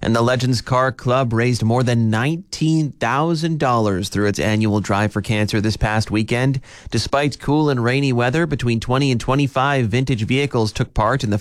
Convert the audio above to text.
And the Legends Car Club raised more than $19,000 through its annual Drive for Cancer this past weekend. Despite cool and rainy weather, between 20 and 25 vintage vehicles took part in the